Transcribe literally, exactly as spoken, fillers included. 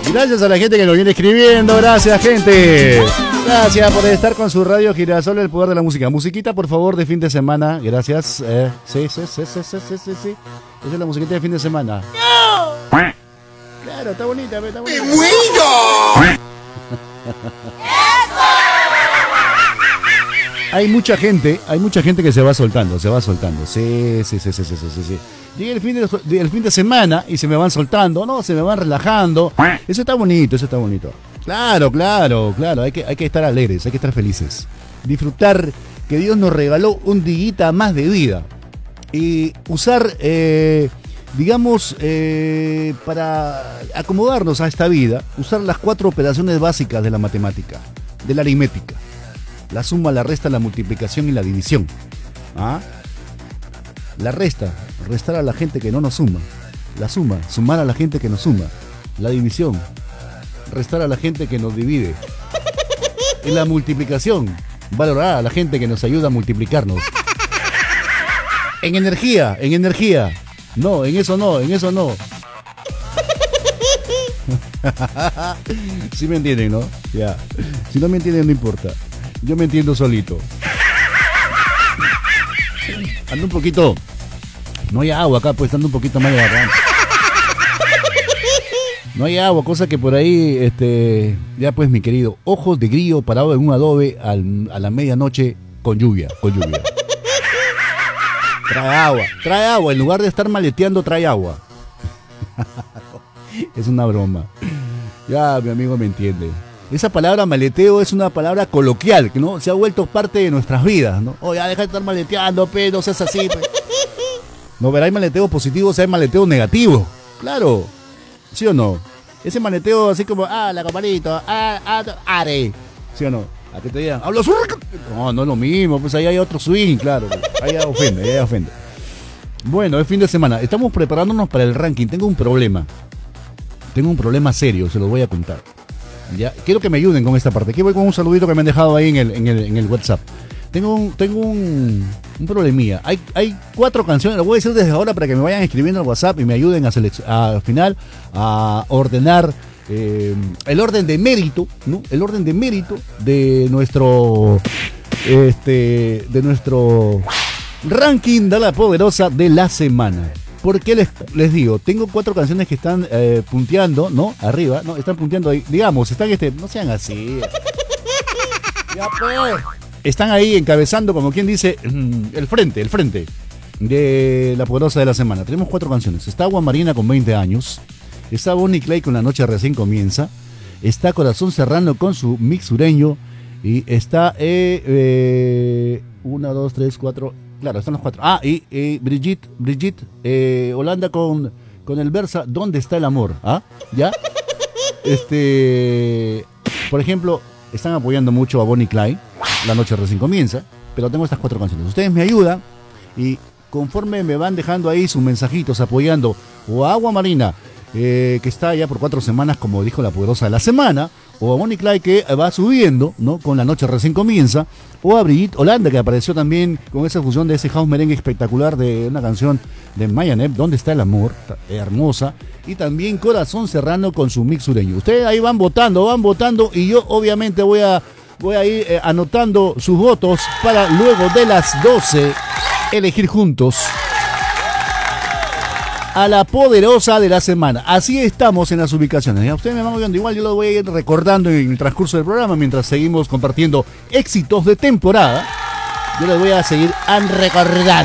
Gracias a la gente que nos viene escribiendo. Gracias, gente. Gracias por estar con su radio Girasol, el poder de la música. Musiquita, por favor, de fin de semana. Gracias. Eh, sí, sí, sí, sí, sí, sí, sí, sí. Esa es la musiquita de fin de semana. No. Claro, está bonita, está bonita. ¡Me muero! Hay mucha gente, hay mucha gente que se va soltando, se va soltando. Sí, sí, sí, sí, sí, sí, sí. Llega el fin de, el fin de semana y se me van soltando, ¿no? Se me van relajando. Eso está bonito, eso está bonito. Claro, claro, claro. Hay que, hay que estar alegres, hay que estar felices. Disfrutar que Dios nos regaló un diguita más de vida. Y usar, eh, digamos, eh, para acomodarnos a esta vida, usar las cuatro operaciones básicas de la matemática, de la aritmética. La suma, la resta, la multiplicación y la división. ¿Ah? La resta, restar a la gente que no nos suma. La suma, sumar a la gente que nos suma. La división, restar a la gente que nos divide. Y la multiplicación, valorar a la gente que nos ayuda a multiplicarnos. En energía, en energía. No, en eso no, en eso no. Sí me entienden, ¿no? Ya. Si no me entienden, no importa. Yo me entiendo solito. Ando un poquito. No hay agua acá, pues ando un poquito más de garganta. No hay agua, cosa que por ahí, este, ya pues mi querido, ojos de grillo parado en un adobe al, a la medianoche con lluvia, con lluvia. Trae agua, trae agua, en lugar de estar maleteando, trae agua. Es una broma. Ya, mi amigo me entiende. Esa palabra maleteo es una palabra coloquial, que no se ha vuelto parte de nuestras vidas, ¿no? Oh, ya deja de estar maleteando, pe, no seas así, pe. No, verá, hay maleteo positivo, o sea, hay maleteo negativo. Claro, ¿sí o no? Ese maleteo así como, ah, la campanita, ah, ah, are. ¿Sí o no? A que te digan, habla su... No, no es lo mismo, pues ahí hay otro swing, claro. Ahí ya ofende, ahí ya ofende. Bueno, es fin de semana. Estamos preparándonos para el ranking. Tengo un problema. Tengo un problema serio, se los voy a contar. Ya, quiero que me ayuden con esta parte. Aquí voy con un saludito que me han dejado ahí en el, en el, en el WhatsApp. Tengo un, tengo un, un problemilla. Hay, hay cuatro canciones, lo voy a decir desde ahora para que me vayan escribiendo al WhatsApp y me ayuden a selec- a, al final a ordenar eh, el orden de mérito, ¿no? El orden de mérito de nuestro este de nuestro ranking de la poderosa de la semana. Porque les, les digo, tengo cuatro canciones que están eh, punteando, ¿no? Arriba, ¿no? Están punteando ahí, digamos, están este, no sean así. Ya pues. Están ahí encabezando, como quien dice, el frente, el frente de la poderosa de la semana. Tenemos cuatro canciones. Está Agua Marina con veinte años. Está Bonnie Clay con La Noche Recién Comienza. Está Corazón Serrano con su mix sureño. Y está eh, eh, una, dos, tres, cuatro. Claro, están los cuatro. Ah, y eh, Brigitte, Brigitte eh, Holanda con, con el Versa, ¿Dónde está el amor? ¿Ah? ¿Ya? Este, por ejemplo, están apoyando mucho a Bonnie Clyde, La Noche Recién Comienza, pero tengo estas cuatro canciones. Ustedes me ayudan y conforme me van dejando ahí sus mensajitos apoyando o a Agua Marina, eh, que está ya por cuatro semanas, como dijo la poderosa de la semana, o a Bonnie Clyde, que va subiendo, ¿no? Con La Noche Recién Comienza, o a Brigitte Holanda, que apareció también con esa fusión de ese house merengue espectacular de una canción de Mayanep, ¿Dónde está el amor? Hermosa. Y también Corazón Serrano con su mix sureño. Ustedes ahí van votando, van votando, y yo obviamente voy a, voy a ir eh, anotando sus votos para luego de las doce elegir juntos a la poderosa de la semana. Así estamos en las ubicaciones. Ya ustedes me van oyendo, igual yo lo voy a ir recordando en el transcurso del programa mientras seguimos compartiendo éxitos de temporada. Yo les voy a seguir recordando.